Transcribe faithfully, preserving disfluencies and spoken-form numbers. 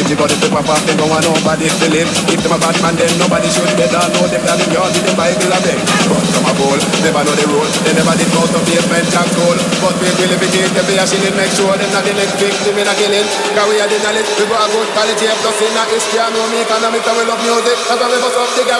You got it to pop off, they go on nobody feel it. If them a bad man, then nobody should better know them that them yard with the Bible of them. But some a bowl, never know the rule. They never did go to basement jack roll. But we will if it take them pay a shilling, make sure them not the next victim in a killing. Cause we are the knowledge, we got a good quality, plus in a history, and no me economics, and we love music. That's why we bust up the gap.